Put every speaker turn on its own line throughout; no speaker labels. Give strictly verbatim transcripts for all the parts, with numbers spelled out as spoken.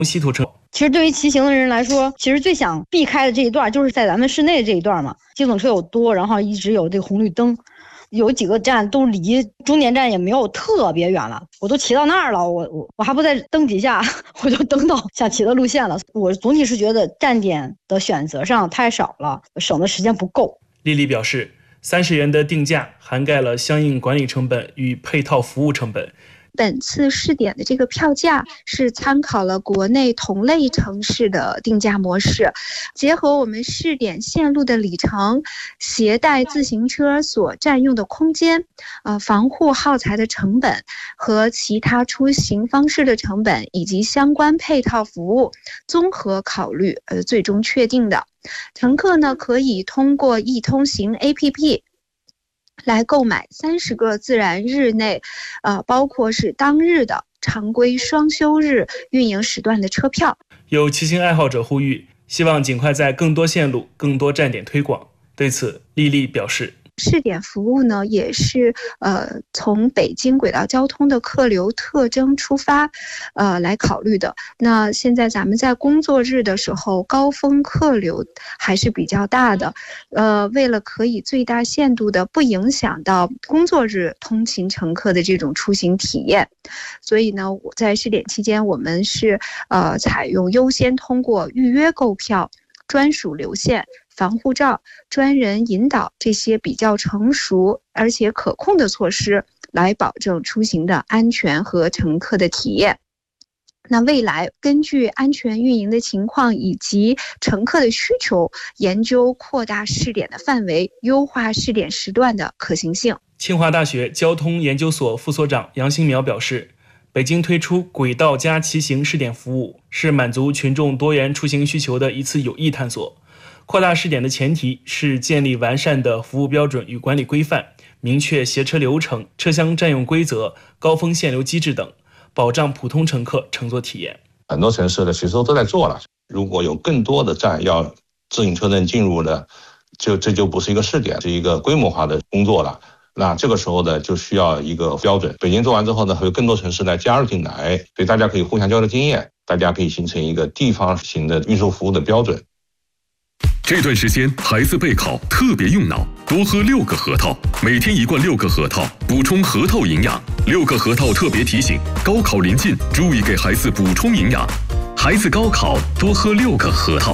稀土城。
其实对于骑行的人来说，其实最想避开的这一段就是在咱们市内这一段嘛，机动车有多，然后一直有这个红绿灯，有几个站都离终点站也没有特别远了，我都骑到那儿了，我我我还不在灯底下，我就登到想骑的路线了。我总体是觉得站点的选择上太少了，省的时间不够。
丽丽表示，三十元的定价涵盖了相应管理成本与配套服务成本。
本次试点的这个票价是参考了国内同类城市的定价模式，结合我们试点线路的里程、携带自行车所占用的空间、呃防护耗材的成本和其他出行方式的成本以及相关配套服务综合考虑，呃最终确定的。乘客呢可以通过易通行 A P P。来购买三十个自然日内，呃，包括是当日的常规双休日运营时段的车票。
有骑行爱好者呼吁，希望尽快在更多线路、更多站点推广。对此，丽丽表示。
试点服务呢，也是呃从北京轨道交通的客流特征出发，呃来考虑的。那现在咱们在工作日的时候，高峰客流还是比较大的，呃，为了可以最大限度的不影响到工作日通勤乘客的这种出行体验，所以呢，我在试点期间，我们是呃采用优先通过预约购票、专属流线、防护罩、专人引导这些比较成熟而且可控的措施，来保证出行的安全和乘客的体验。那未来根据安全运营的情况以及乘客的需求，研究扩大试点的范围，优化试点时段的可行性。
清华大学交通研究所副所长杨新苗表示，北京推出轨道加骑行试点服务，是满足群众多元出行需求的一次有益探索。扩大试点的前提是建立完善的服务标准与管理规范，明确携车流程、车厢占用规则、高峰限流机制等，保障普通乘客乘坐体验。
很多城市的其实都在做了，如果有更多的站要自行车能进入的，就这就不是一个试点，是一个规模化的工作了。那这个时候呢，就需要一个标准。北京做完之后呢，会有更多城市来加入进来，所以大家可以互相交流经验，大家可以形成一个地方型的运输服务的标准。
这段时间孩子备考特别用脑，多喝六个核桃，每天一罐六个核桃，补充核桃营养。六个核桃特别提醒：高考临近，注意给孩子补充营养。孩子高考多喝六个核桃。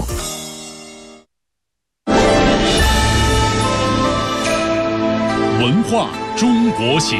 文化中国行。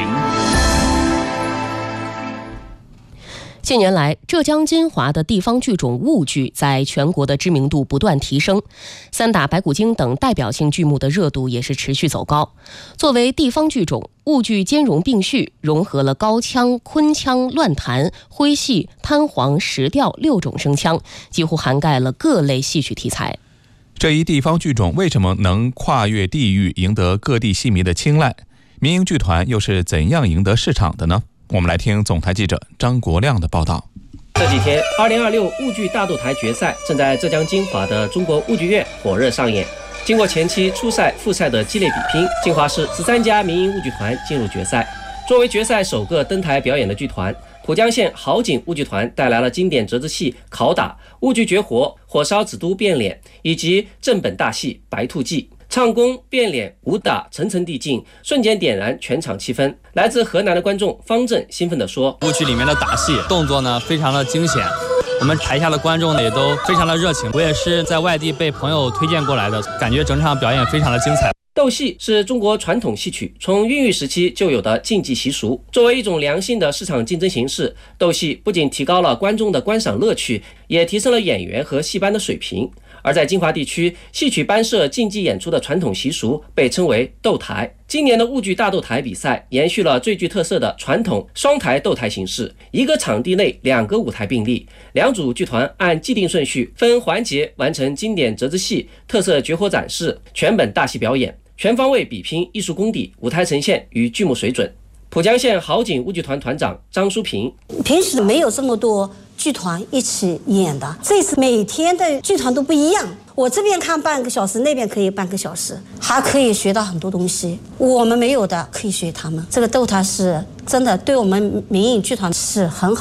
近年来，浙江金华的地方剧种婺剧在全国的知名度不断提升，三打白骨精等代表性剧目的热度也是持续走高。作为地方剧种，婺剧兼容并蓄，融合了高腔、昆腔、乱弹、徽戏、滩簧、石调六种声腔，几乎涵盖了各类戏曲题材。
这一地方剧种为什么能跨越地域，赢得各地戏迷的青睐？民营剧团又是怎样赢得市场的呢？我们来听总台记者张国亮的报道。
这几天，二零二六婺剧大斗台决赛正在浙江金华的中国婺剧院火热上演。经过前期初赛、复赛的激烈比拼，金华市十三家民营婺剧团进入决赛。作为决赛首个登台表演的剧团，浦江县好景婺剧团带来了经典折子戏《拷打》、婺剧绝活《火烧紫都变脸》以及正本大戏《白兔记》。唱功、变脸、武打层层递进，瞬间点燃全场气氛。来自河南的观众方正兴奋地说：“
婺剧里面的打戏动作呢，非常的惊险，我们台下的观众呢也都非常的热情。我也是在外地被朋友推荐过来的，感觉整场表演非常的精彩。”
斗戏是中国传统戏曲从孕育时期就有的竞技习俗，作为一种良性的市场竞争形式，斗戏不仅提高了观众的观赏乐趣，也提升了演员和戏班的水平。而在金华地区，戏曲班社竞技演出的传统习俗被称为斗台。今年的婺剧大斗台比赛延续了最具特色的传统双台斗台形式，一个场地内两个舞台并立，两组剧团按既定顺序分环节完成经典折子戏、特色绝活展示、全本大戏表演，全方位比拼艺术功底、舞台呈现与剧目水准。浦江县好景婺剧团团长张淑平：
平时没有这么多剧团一起演的，这次每天的剧团都不一样，我这边看半个小时，那边可以半个小时，还可以学到很多东西，我们没有的可以学他们。这个斗台是真的对我们民营剧团是很好，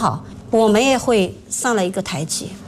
我们也会上了一个台阶。